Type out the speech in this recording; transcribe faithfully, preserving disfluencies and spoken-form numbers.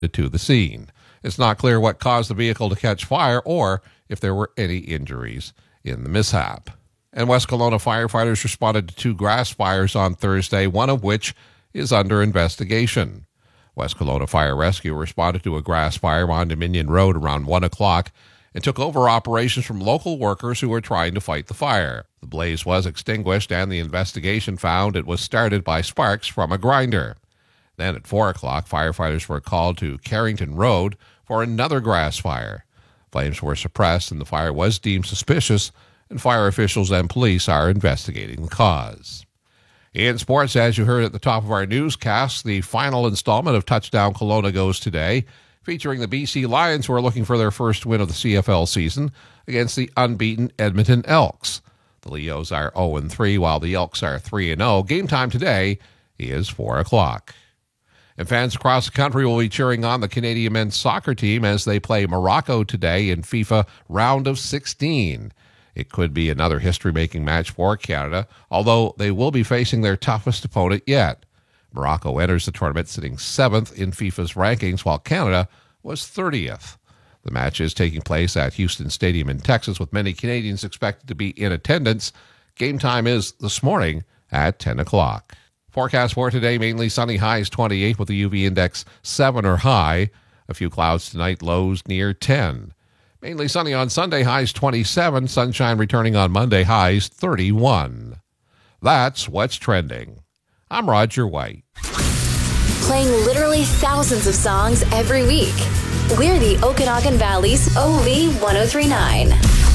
to the scene. It's not clear what caused the vehicle to catch fire or if there were any injuries in the mishap. And West Kelowna firefighters responded to two grass fires on Thursday, one of which is under investigation. West Kelowna Fire Rescue responded to a grass fire on Dominion Road around one o'clock and took over operations from local workers who were trying to fight the fire. The blaze was extinguished, and the investigation found it was started by sparks from a grinder. Then at four o'clock, firefighters were called to Carrington Road for another grass fire. Flames were suppressed, and the fire was deemed suspicious, and fire officials and police are investigating the cause. In sports, as you heard at the top of our newscast, the final installment of Touchdown Kelowna goes today, featuring the B C Lions, who are looking for their first win of the C F L season against the unbeaten Edmonton Elks. The Leos are oh and three, while the Elks are three and oh. Game time today is four o'clock. And fans across the country will be cheering on the Canadian men's soccer team as they play Morocco today in FIFA Round of sixteen. It could be another history-making match for Canada, although they will be facing their toughest opponent yet. Morocco enters the tournament sitting seventh in FIFA's rankings, while Canada was thirtieth. The match is taking place at Houston Stadium in Texas, with many Canadians expected to be in attendance. Game time is this morning at ten o'clock. Forecast for today, mainly sunny, highs twenty-eight with the U V index seven or high. A few clouds tonight, lows near ten. Mainly sunny on Sunday, highs twenty-seven. Sunshine returning on Monday, highs thirty-one. That's what's trending. I'm Roger White. Playing literally thousands of songs every week. We're the Okanagan Valley's O V ten thirty-nine.